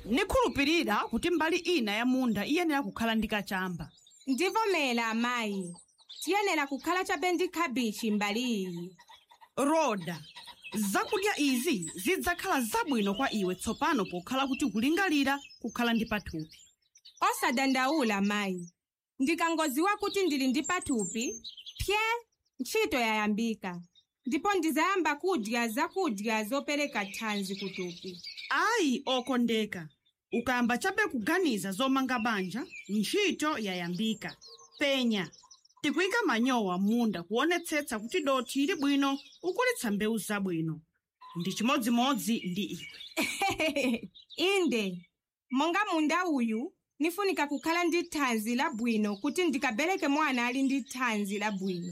Nikhulupirira kuti mbali ina ya munda iyenera kukhala ndi kachamba. Ndivomera amayi. Tiyenera kukhala chabe ndi kabichi mbali iyi. Roda, zakudya izi zidzakhala zabwino kwa iwe tsopano pokhala kuti kulingalira kukhala ndi pathupi. Osadandaula mayi. Ndikangoziwa kuti ndili ndi pathupi, ntchito yayambika. Ndipo ndizayamba kudya zakudya zopereka thanzi kuthupi. Ayi okondeka. Ukayamba chabe kuganiza zomanga banja, ntchito yayambika. Penya. Tikuyika manyowa munda kuonetsetsa kuti dothi ili bwino ukulitsa mbewu zabwino. Ndi chimodzimodzi ndi iwe. Inde, monga munda uyu, nifunika kukhala ndi thanzi labwino kuti ndikabereke mwana ali ndi thanzi labwino.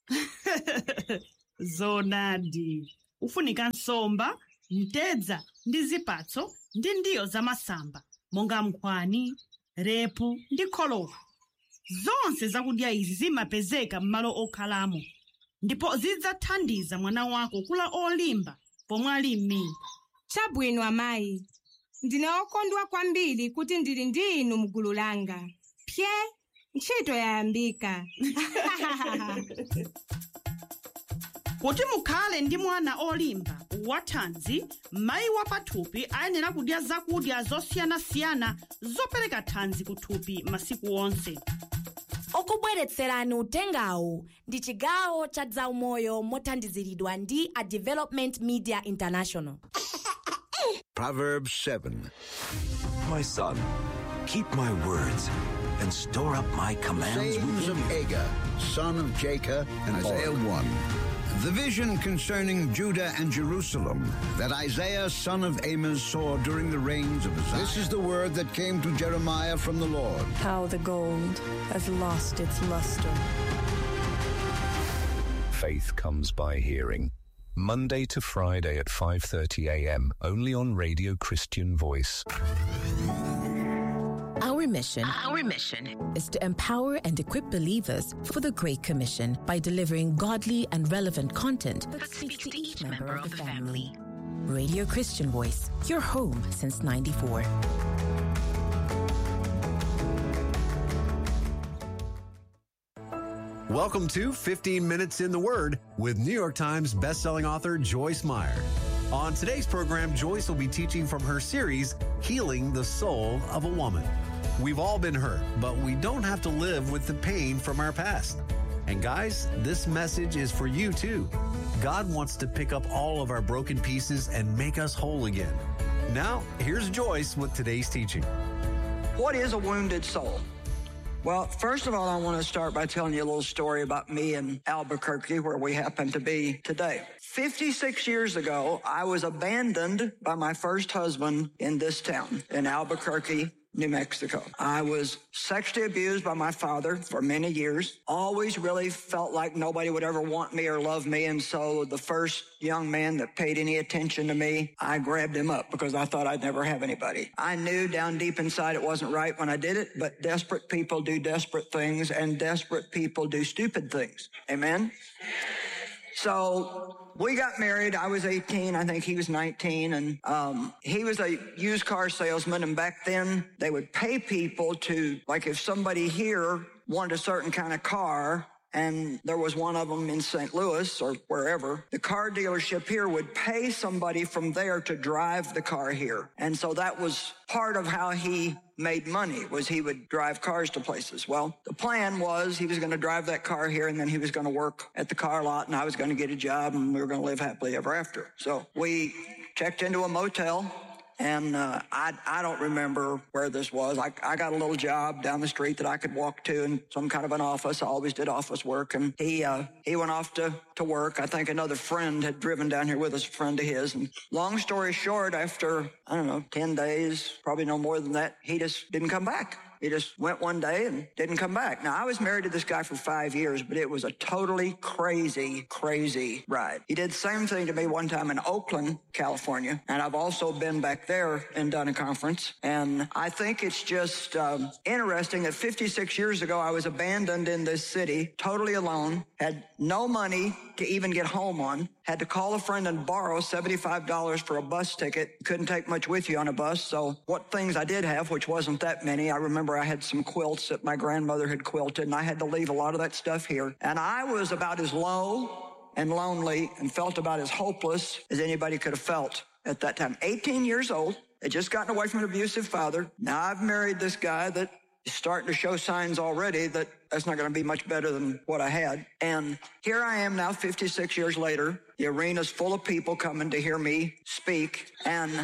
Zonadi. Ufunika nsomba, mtedza ndi zipatso ndi ndiyo za masamba, monga mkhwani, repu ndi kholowa. Zonse zakudya izi zimapezeka m'malo okhalamo, ndipo zidzathandiza mwana wako kula olimba pomwe ali m'mimba. Chabwino amayi. Ndine okondwa kwambiri kuti ndili ndi inu mgulu langa. Ntchito yayambika. Kuti mukhale ndi mwana olimba wathanzi, mayi wa pathupi ayenera kudya zakudya zosiyanasiyana zopereka thanzi kuthupi masiku onse. Okubweretserani utengawu ndi chigawo cha zaumoyo mothandiziridwa ndi a Development Media International. Proverbs 7. My son, keep my words and store up my commands. Sayings of Agur, son of Jacob, and Isaiah 1. The vision concerning Judah and Jerusalem that Isaiah, son of Amos, saw during the reigns of Uzziah. This is the word that came to Jeremiah from the Lord. How the gold has lost its luster. Faith comes by hearing. Monday to Friday at 5:30 a.m. only on Radio Christian Voice. Our mission is to empower and equip believers for the Great Commission by delivering godly and relevant content that speaks to each member of the family. Radio Christian Voice, your home since '94. Welcome to 15 Minutes in the Word with New York Times bestselling author Joyce Meyer. On today's program, Joyce will be teaching from her series, Healing the Soul of a Woman. We've all been hurt, but we don't have to live with the pain from our past. And guys, this message is for you too. God wants to pick up all of our broken pieces and make us whole again. Now, here's Joyce with today's teaching. What is a wounded soul? Well, first of all, I want to start by telling you a little story about me in Albuquerque, where we happen to be today. 56 years ago, I was abandoned by my first husband in this town, in Albuquerque, New Mexico. I was sexually abused by my father for many years. Always really felt like nobody would ever want me or love me. And so the first young man that paid any attention to me, I grabbed him up because I thought I'd never have anybody. I knew down deep inside it wasn't right when I did it, but desperate people do desperate things and desperate people do stupid things. Amen? So we got married. I was 18. I think he was 19. And he was a used car salesman. And back then, they would pay people to, like if somebody here wanted a certain kind of car, and there was one of them in St. Louis or wherever, the car dealership here would pay somebody from there to drive the car here. And so that was part of how he made money, was he would drive cars to places. Well, the plan was he was going to drive that car here and then he was going to work at the car lot and I was going to get a job and we were going to live happily ever after. So we checked into a motel. And I don't remember where this was. I got a little job down the street that I could walk to in some kind of an office. I always did office work. And he went off to work. I think another friend had driven down here with us, a friend of his. And long story short, after, 10 days, probably no more than that, he just didn't come back. He just went one day and didn't come back. Now, I was married to this guy for 5 years, but it was a totally crazy, crazy ride. He did the same thing to me one time in Oakland, California, and I've also been back there and done a conference. And I think it's just interesting that 56 years ago, I was abandoned in this city, totally alone, had no money to even get home on. had to call a friend and borrow $75 for a bus ticket. Couldn't take much with you on a bus. So what things I did have, which wasn't that many, I remember I had some quilts that my grandmother had quilted, and I had to leave a lot of that stuff here. And I was about as low and lonely and felt about as hopeless as anybody could have felt at that time. 18 years old, had just gotten away from an abusive father. Now I've married this guy that is starting to show signs already that that's not going to be much better than what I had. And here I am now, 56 years later. The arena's full of people coming to hear me speak. And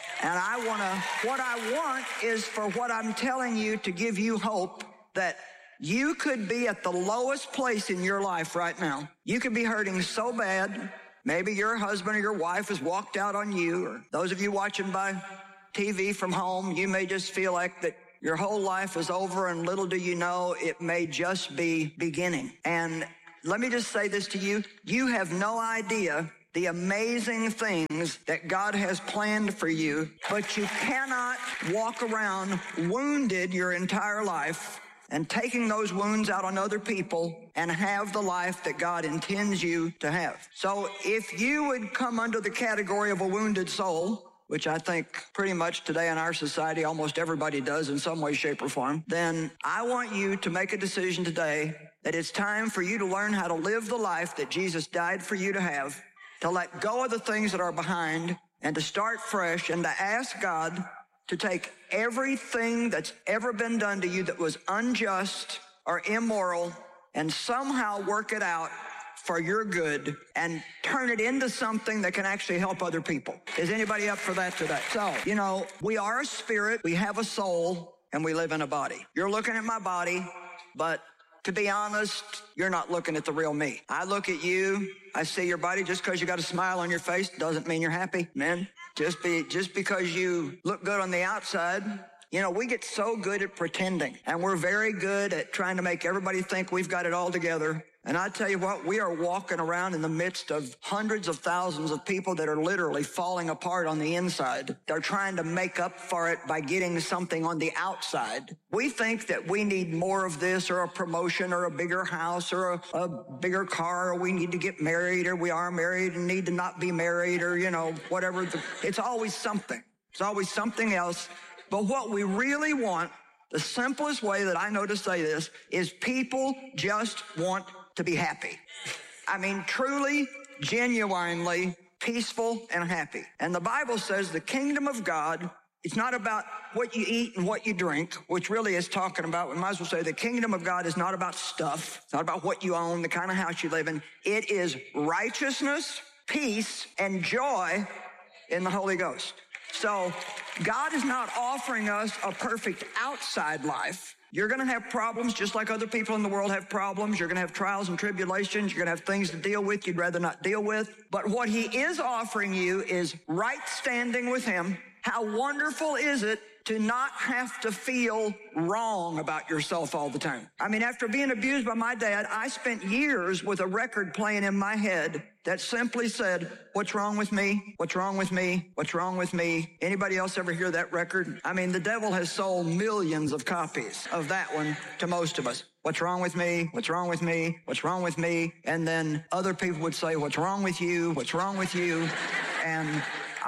what I want is for what I'm telling you to give you hope that you could be at the lowest place in your life right now. You could be hurting so bad. Maybe your husband or your wife has walked out on you, or those of you watching by TV from home, you may just feel like that your whole life is over, and little do you know, it may just be beginning. And let me just say this to you. You have no idea the amazing things that God has planned for you, but you cannot walk around wounded your entire life and taking those wounds out on other people and have the life that God intends you to have. So if you would come under the category of a wounded soul, which I think pretty much today in our society almost everybody does in some way, shape, or form, then I want you to make a decision today that it's time for you to learn how to live the life that Jesus died for you to have, to let go of the things that are behind, and to start fresh, and to ask God to take everything that's ever been done to you that was unjust or immoral and somehow work it out for your good and turn it into something that can actually help other people. Is anybody up for that today? So, you know, we are a spirit, we have a soul, and we live in a body. You're looking at my body, but to be honest, you're not looking at the real me. I look at you, I see your body. Just because you got a smile on your face doesn't mean you're happy, man. Just because you look good on the outside. You know, we get so good at pretending, and we're very good at trying to make everybody think we've got it all together. And I tell you what, we are walking around in the midst of hundreds of thousands of people that are literally falling apart on the inside. They're trying to make up for it by getting something on the outside. We think that we need more of this, or a promotion, or a bigger house, or a bigger car, or we need to get married, or we are married and need to not be married, or, you know, whatever. It's always something. It's always something else. But what we really want, the simplest way that I know to say this, is people just want to be happy. I mean, truly, genuinely peaceful and happy. And the Bible says the kingdom of God, it's not about what you eat and what you drink, which really is talking about, we might as well say the kingdom of God is not about stuff. It's not about what you own, the kind of house you live in. It is righteousness, peace, and joy in the Holy Ghost. So God is not offering us a perfect outside life. You're going to have problems just like other people in the world have problems. You're going to have trials and tribulations. You're going to have things to deal with you'd rather not deal with. But what he is offering you is right standing with him. How wonderful is it to not have to feel wrong about yourself all the time? I mean, after being abused by my dad, I spent years with a record playing in my head that simply said, what's wrong with me? What's wrong with me? What's wrong with me? Anybody else ever hear that record? I mean, the devil has sold millions of copies of that one to most of us. What's wrong with me? What's wrong with me? What's wrong with me? And then other people would say, what's wrong with you? What's wrong with you? And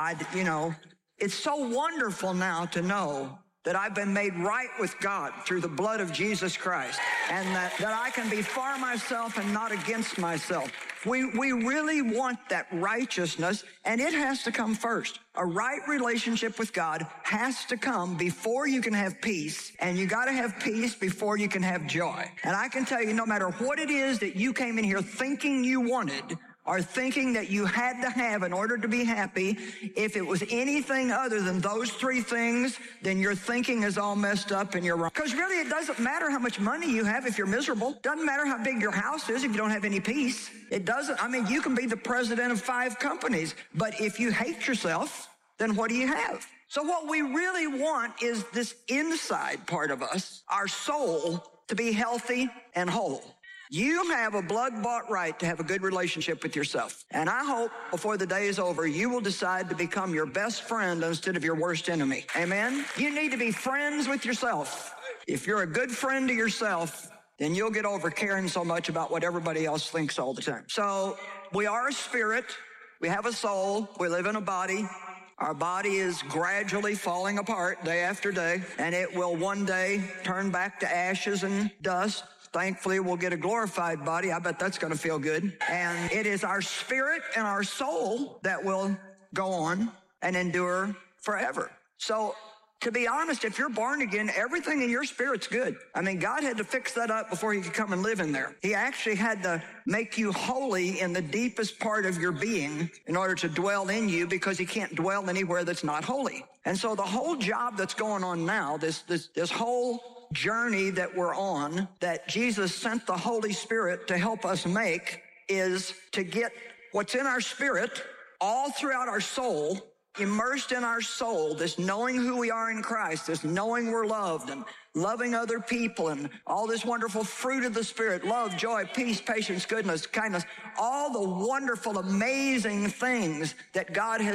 it's so wonderful now to know that I've been made right with God through the blood of Jesus Christ, and that I can be for myself and not against myself. We really want that righteousness, and it has to come first. A right relationship with God has to come before you can have peace, and you got to have peace before you can have joy. And I can tell you, no matter what it is that you came in here thinking you wanted, or thinking that you had to have in order to be happy, if it was anything other than those three things, then your thinking is all messed up and you're wrong. Because really, it doesn't matter how much money you have if you're miserable. Doesn't matter how big your house is if you don't have any peace. It doesn't. I mean, you can be the president of 5 companies, but if you hate yourself, then what do you have? So what we really want is this inside part of us, our soul, to be healthy and whole. You have a blood-bought right to have a good relationship with yourself. And I hope before the day is over, you will decide to become your best friend instead of your worst enemy. Amen? You need to be friends with yourself. If you're a good friend to yourself, then you'll get over caring so much about what everybody else thinks all the time. So we are a spirit. We have a soul. We live in a body. Our body is gradually falling apart day after day, and it will one day turn back to ashes and dust. Thankfully, we'll get a glorified body. I bet that's going to feel good. And it is our spirit and our soul that will go on and endure forever. So, to be honest, if you're born again, everything in your spirit's good. I mean, God had to fix that up before he could come and live in there. He actually had to make you holy in the deepest part of your being in order to dwell in you, because he can't dwell anywhere that's not holy. And so the whole job that's going on now, this whole journey that we're on, that Jesus sent the Holy Spirit to help us make, is to get what's in our spirit all throughout our soul, immersed in our soul, this knowing who we are in Christ, this knowing we're loved and loving other people, and all this wonderful fruit of the Spirit, love, joy, peace, patience, goodness, kindness, all the wonderful, amazing things that God has